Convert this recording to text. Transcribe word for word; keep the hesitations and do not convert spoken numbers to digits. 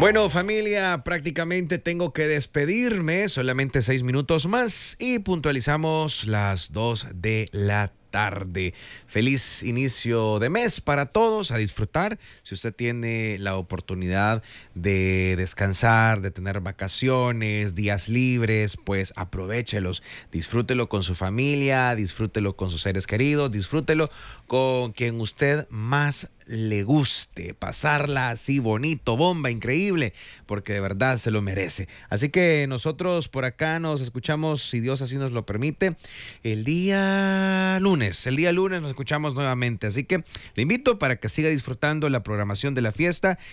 Bueno, familia, prácticamente tengo que despedirme, solamente seis minutos más y puntualizamos las dos de la tarde. Feliz inicio de mes para todos, a disfrutar. Si usted tiene la oportunidad de descansar, de tener vacaciones, días libres, pues aprovéchelos, disfrútelo con su familia, disfrútelo con sus seres queridos, disfrútelo con quien usted más le guste, pasarla así bonito, bomba, increíble, porque de verdad se lo merece. Así que nosotros por acá nos escuchamos, si Dios así nos lo permite, el día lunes. El día lunes nos escuchamos nuevamente. Así que le invito para que siga disfrutando la programación de la fiesta